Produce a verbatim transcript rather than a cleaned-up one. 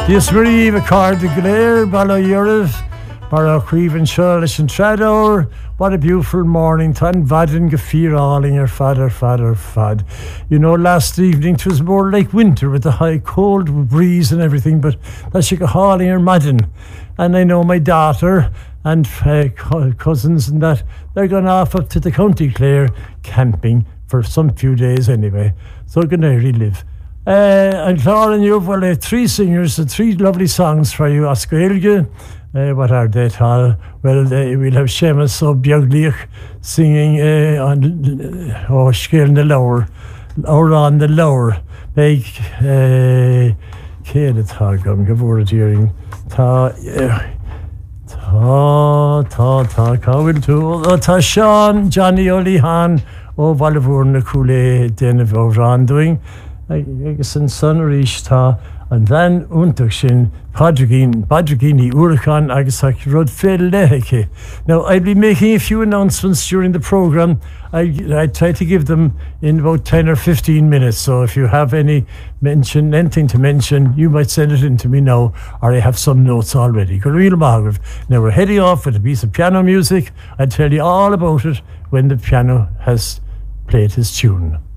Yes, Marie, a card the glare, Bala Yuriv, Bara Creven Charles and Trador. What a beautiful morning, Tan Vadin Gafir Alling, your father, father, fad. You know, last evening it was more like winter with the high cold breeze and everything, but that's like a hauling or Madden. And I know my daughter and uh, cousins and that, they're going off up to the County Clare camping for some few days anyway. So going to relive. Uh, and Clara and you've well, uh, three singers and three lovely songs for you. Oscar uh, what are they, Tal? Well, uh, we'll have Seamus O'Bjoglich singing uh, on uh, oh, Scale in the Lower, or on the Lower. Big, uh, Kate Tagum, give word hearing. Ta, ta, ta, ta, Cowell too. Ta, Sean, Johnny O'Lehan, O Valivur Nakule, Den of O'Ran doing. I guess in Sunrish ta, and then Untukshin, Padrigin, Padrigini, Urakan, Agasak, Rod Leheke. Now, I'll be making a few announcements during the program. I, I try to give them in about ten or fifteen minutes. So if you have any mention, anything to mention, you might send it in to me now, or I have some notes already. Now, we're heading off with a piece of piano music. I'll tell you all about it when the piano has played his tune.